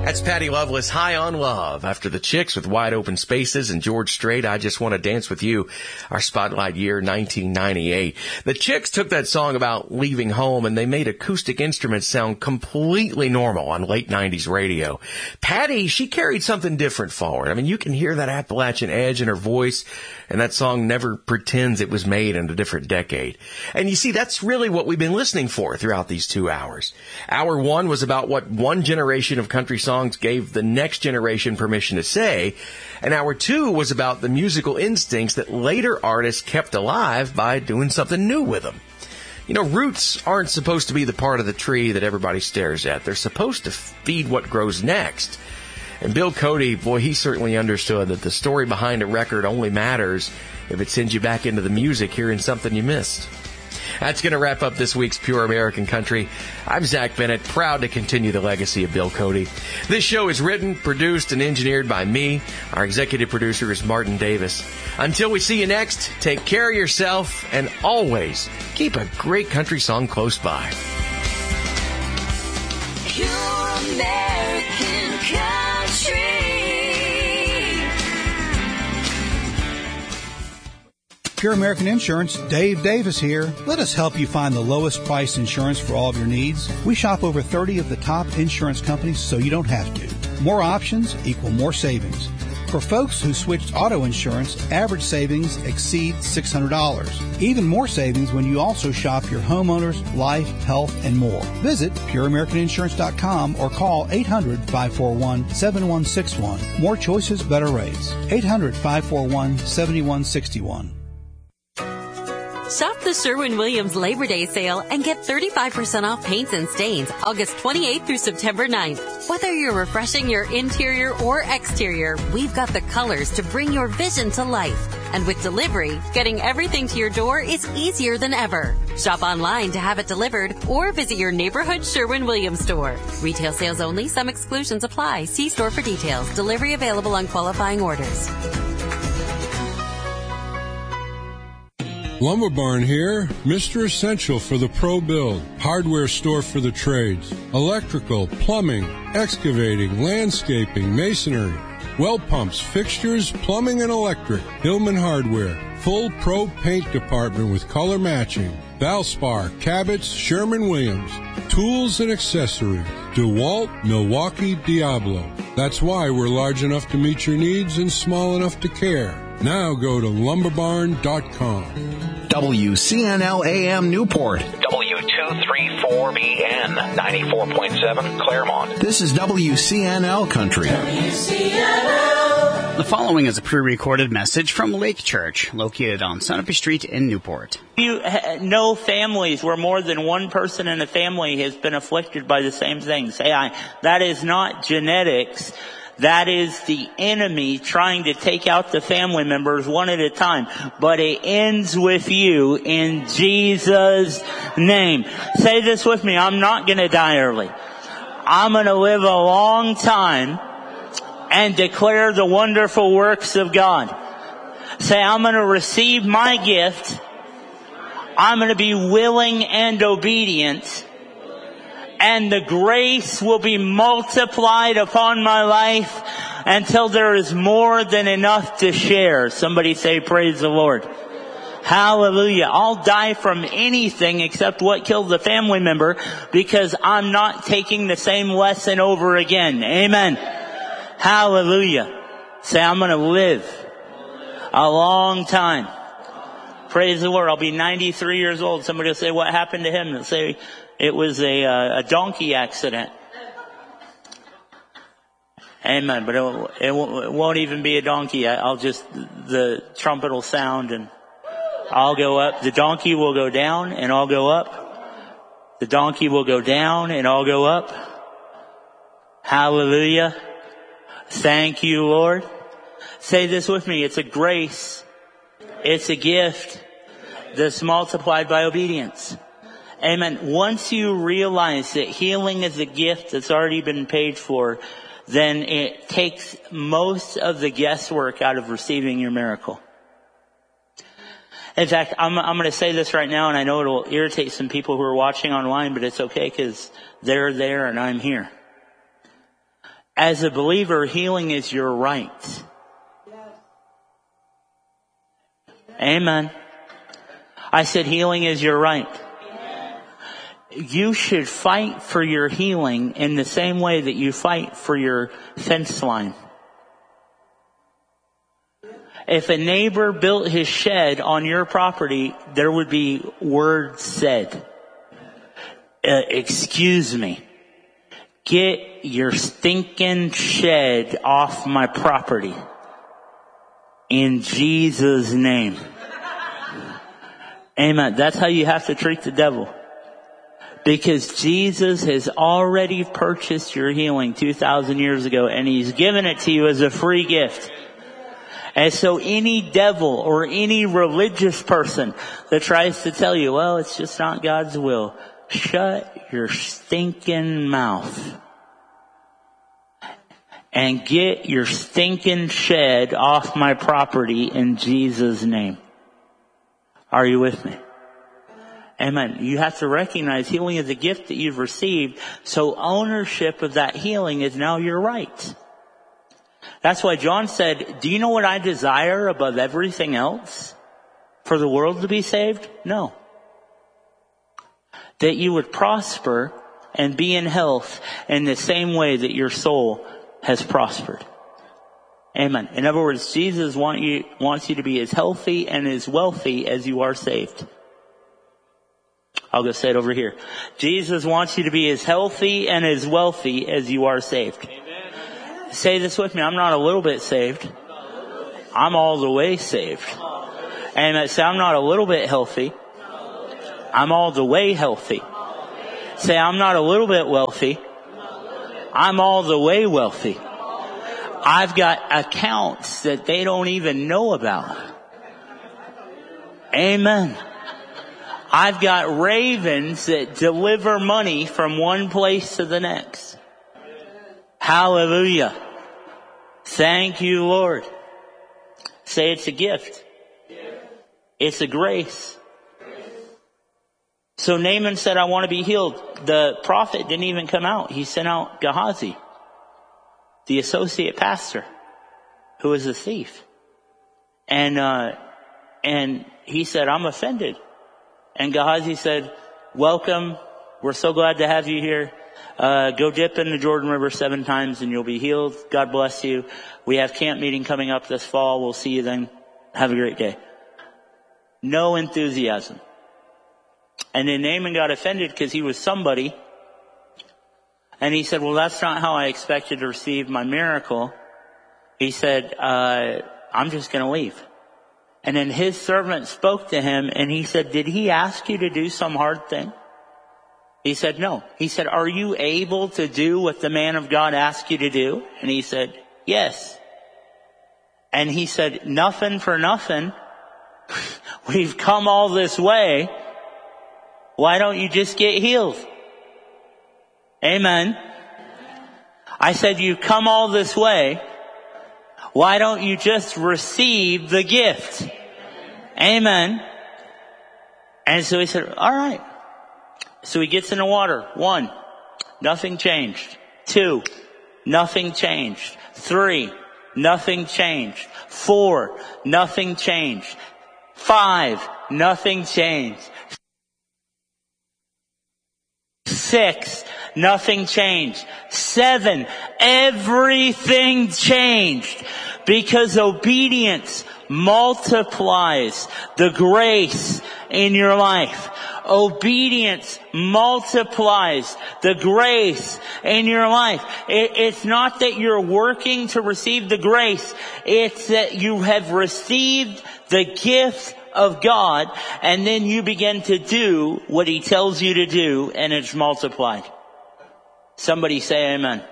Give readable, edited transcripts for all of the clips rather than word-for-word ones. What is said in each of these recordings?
That's Patty Loveless, High on Love. After the Chicks with Wide Open Spaces and George Strait, I Just Want to Dance with You, our spotlight year, 1998. The Chicks took that song about leaving home and they made acoustic instruments sound completely normal on late 90s radio. Patty, she carried something different forward. I mean, you can hear that Appalachian edge in her voice, and that song never pretends it was made in a different decade. And you see, that's really what we've been listening for throughout these 2 hours. Hour one was about what one generation of country songs gave the next generation permission to say, and hour two was about the musical instincts that later artists kept alive by doing something new with them. You know, roots aren't supposed to be the part of the tree that everybody stares at. They're supposed to feed what grows next. And Bill Cody, boy, he certainly understood that the story behind a record only matters if it sends you back into the music hearing something you missed. That's going to wrap up this week's Pure American Country. I'm Zach Bennett, proud to continue the legacy of Bill Cody. This show is written, produced, and engineered by me. Our executive producer is Martin Davis. Until we see you next, take care of yourself and always keep a great country song close by. Pure American Country. Pure American Insurance, Dave Davis here. Let us help you find the lowest price insurance for all of your needs. We shop over 30 of the top insurance companies so you don't have to. More options equal more savings. For folks who switched auto insurance, average savings exceed $600. Even more savings when you also shop your homeowners, life, health, and more. Visit PureAmericanInsurance.com or call 800-541-7161. More choices, better rates. 800-541-7161. Shop the Sherwin-Williams Labor Day sale and get 35% off paints and stains August 28th through September 9th. Whether you're refreshing your interior or exterior, we've got the colors to bring your vision to life. And with delivery, getting everything to your door is easier than ever. Shop online to have it delivered or visit your neighborhood Sherwin-Williams store. Retail sales only. Some exclusions apply. See store for details. Delivery available on qualifying orders. Lumber Barn here, Mr. Essential for the pro build, hardware store for the trades, electrical, plumbing, excavating, landscaping, masonry, well pumps, fixtures, plumbing and electric, Hillman Hardware, full pro paint department with color matching, Valspar, Cabot's, Sherman-Williams, tools and accessories, DeWalt, Milwaukee, Diablo. That's why we're large enough to meet your needs and small enough to care. Now go to lumberbarn.com. WCNL AM Newport. W234BN 94.7 Claremont. This is WCNL Country. The following is a pre-recorded message from Lake Church, located on Sunapee Street in Newport. You know families where more than one person in a family has been afflicted by the same thing. Say, that is not genetics. That is the enemy trying to take out the family members one at a time. But it ends with you in Jesus' name. Say this with me. I'm not going to die early. I'm going to live a long time and declare the wonderful works of God. Say, I'm going to receive my gift. I'm going to be willing and obedient. And the grace will be multiplied upon my life until there is more than enough to share. Somebody say, praise the Lord. Hallelujah. I'll die from anything except what killed the family member because I'm not taking the same lesson over again. Amen. Hallelujah. Say, I'm going to live a long time. Praise the Lord. I'll be 93 years old. Somebody will say, what happened to him? They'll say, it was a donkey accident. Amen. But it won't even be a donkey. The trumpet will sound and I'll go up. The donkey will go down and I'll go up. The donkey will go down and I'll go up. Hallelujah. Thank you, Lord. Say this with me. It's a grace. It's a gift that's multiplied by obedience. Amen. Once you realize that healing is a gift that's already been paid for, then it takes most of the guesswork out of receiving your miracle. In fact, I'm going to say this right now, and I know it'll irritate some people who are watching online, but it's okay because they're there and I'm here. As a believer, healing is your right. Amen. I said healing is your right. You should fight for your healing in the same way that you fight for your fence line. If a neighbor built his shed on your property, there would be words said. Excuse me. Get your stinking shed off my property. In Jesus' name. Amen. That's how you have to treat the devil. Because Jesus has already purchased your healing 2,000 years ago, and He's given it to you as a free gift. And so any devil or any religious person that tries to tell you, well, it's just not God's will, shut your stinking mouth. And get your stinking shed off my property in Jesus' name. Are you with me? Amen. You have to recognize healing is a gift that you've received, so ownership of that healing is now your right. That's why John said, do you know what I desire above everything else? For the world to be saved? No. That you would prosper and be in health in the same way that your soul has prospered. Amen. In other words, Jesus wants you to be as healthy and as wealthy as you are saved. I'll go say it over here. Jesus wants you to be as healthy and as wealthy as you are saved. Amen. Say this with me. I'm not a little bit saved. I'm all the way saved. And say, I'm not a little bit healthy. I'm all the way healthy. Say, I'm not a little bit wealthy. I'm all the way wealthy. I've got accounts that they don't even know about. Amen. I've got ravens that deliver money from one place to the next. Hallelujah. Thank you, Lord. Say it's a gift. It's a grace. So Naaman said, I want to be healed. The prophet didn't even come out. He sent out Gehazi, the associate pastor, who was a thief. And he said, I'm offended. And Gehazi said, welcome. We're so glad to have you here. Go dip in the Jordan River 7 times and you'll be healed. God bless you. We have camp meeting coming up this fall. We'll see you then. Have a great day. No enthusiasm. And then Naaman got offended because he was somebody. And he said, well, that's not how I expected to receive my miracle. He said, I'm just going to leave. And then his servant spoke to him and he said, did he ask you to do some hard thing? He said, no. He said, are you able to do what the man of God asked you to do? And he said, yes. And he said, nothing for nothing. We've come all this way. Why don't you just get healed? Amen. I said, you've come all this way. Why don't you just receive the gift? Amen. And so he said, all right. So he gets in the water. 1, nothing changed. 2, nothing changed. 3, nothing changed. 4, nothing changed. 5, nothing changed. 6, nothing changed. 7, everything changed. Because obedience multiplies the grace in your life. Obedience multiplies the grace in your life. It's not that you're working to receive the grace. It's that you have received the gift of God, and then you begin to do what He tells you to do, and it's multiplied. Somebody say amen.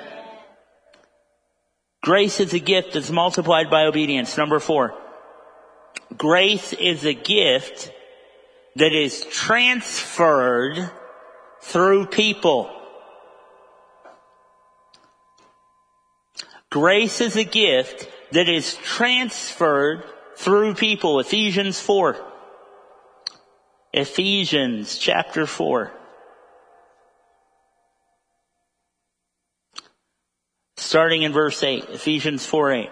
Grace is a gift that's multiplied by obedience. Number 4. Grace is a gift that is transferred through people. Grace is a gift that is transferred through people. Ephesians 4. Ephesians chapter 4. starting in verse 8, Ephesians 4:8.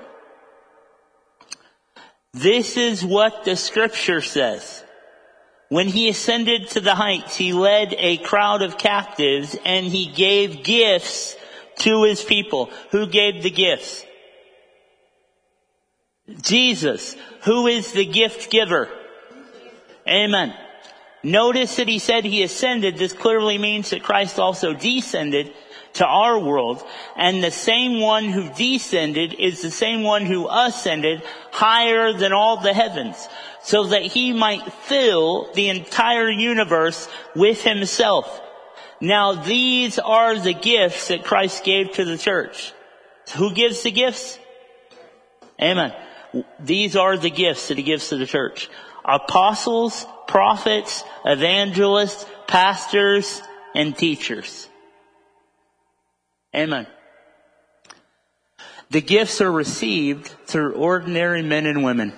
This is what the scripture says. When he ascended to the heights, he led a crowd of captives and he gave gifts to his people. Who gave the gifts? Jesus. Who is the gift giver? Amen. Notice that he said he ascended. This clearly means that Christ also descended to our world. And the same one who descended is the same one who ascended higher than all the heavens, so that he might fill the entire universe with himself. Now these are the gifts that Christ gave to the church. Who gives the gifts? Amen. These are the gifts that he gives to the church. Apostles, prophets, evangelists, pastors, and teachers. Amen. The gifts are received through ordinary men and women.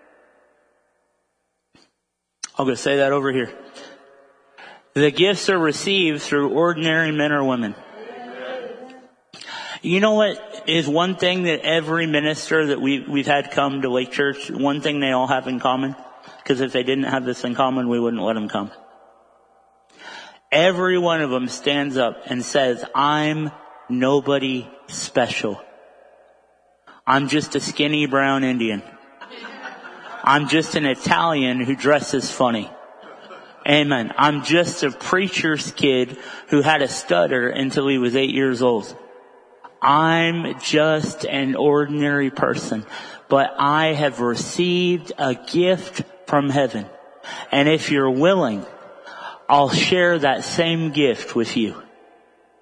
I'm going to say that over here. The gifts are received through ordinary men or women. You know what is one thing that every minister that we've had come to Lake Church, one thing they all have in common? Because if they didn't have this in common, we wouldn't let them come. Every one of them stands up and says, I'm nobody special. I'm just a skinny brown Indian. I'm just an Italian who dresses funny. Amen. I'm just a preacher's kid who had a stutter until he was 8 years old. I'm just an ordinary person, but I have received a gift from heaven. And if you're willing, I'll share that same gift with you.